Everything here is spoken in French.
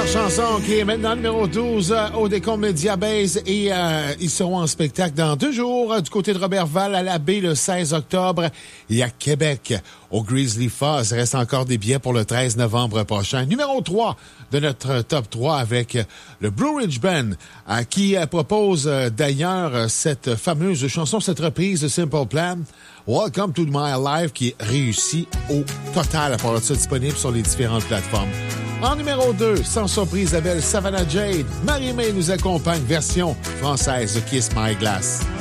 chanson qui est maintenant numéro 12 au décompte Mediabase et ils seront en spectacle dans 2 jours du côté de Robertval à la baie le 16 octobre et à Québec au Grizzly Fuzz. Il reste encore des billets pour le 13 novembre prochain. Numéro 3 de notre top 3 avec le Blue Ridge Band qui propose d'ailleurs cette fameuse chanson, cette reprise de Simple Plan, Welcome to My Life, qui est réussie au total à part de ça disponible sur les différentes plateformes. En numéro 2, sans surprise, la belle Savannah Jade. Marie-May nous accompagne, version française de Kiss My Glass.